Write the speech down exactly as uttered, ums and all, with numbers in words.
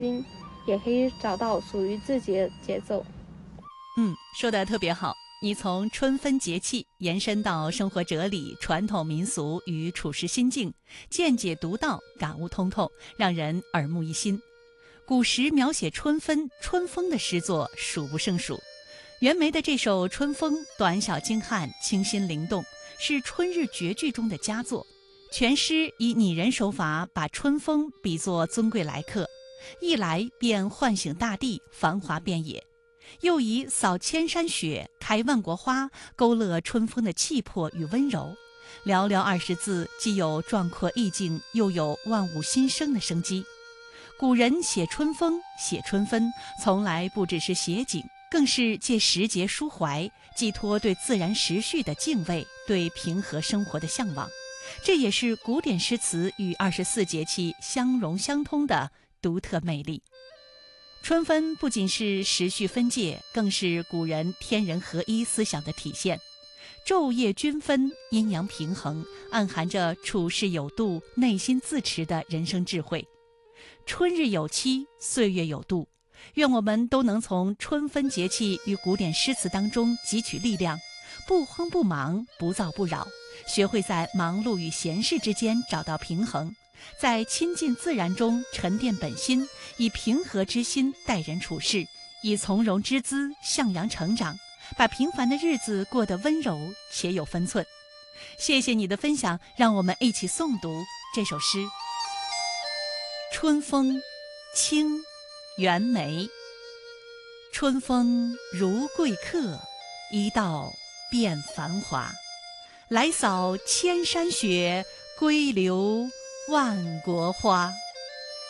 音，也可以找到属于自己的节奏。 嗯，说得特别好。你从春分节气延伸到生活哲理、传统民俗与处世心境，见解独到，感悟通透，让人耳目一新。古时描写春分、春风的诗作数不胜数。袁枚的这首《春风》短小精悍，清新灵动，是春日绝句中的佳作。全诗以拟人手法，把春风比作尊贵来客，一来便唤醒大地，繁华遍野；又以扫千山雪，开万国花，勾勒春风的气魄与温柔。寥寥二十字，既有壮阔意境，又有万物新生的生机。古人写春风、写春分，从来不只是写景，更是借时节抒怀，寄托对自然时序的敬畏，对平和生活的向往。这也是古典诗词与二十四节气相融相通的独特魅力。春分不仅是时序分界，更是古人天人合一思想的体现。昼夜均分，阴阳平衡，暗含着处事有度、内心自持的人生智慧。春日有期，岁月有度，愿我们都能从春分节气与古典诗词当中汲取力量，不慌不忙，不躁不扰，学会在忙碌与闲适之间找到平衡，在亲近自然中沉淀本心，以平和之心待人处事，以从容之姿向阳成长，把平凡的日子过得温柔且有分寸。谢谢你的分享，让我们一起诵读这首诗。春风，清，袁枚。春风如贵客，一到变繁华。来扫千山雪，归留万国花。